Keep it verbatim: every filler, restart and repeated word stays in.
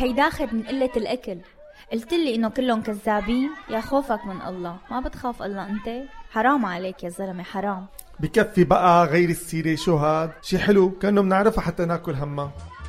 هيداخد من قلة الأكل. قلت لي إنه كلهم كذابين. يا خوفك من الله، ما بتخاف الله أنت؟ حرام عليك يا زلمة، حرام. بكفي بقى غير السيرة. شو هاد؟ شي حلو كأنه منعرفها حتى ناكل همّا.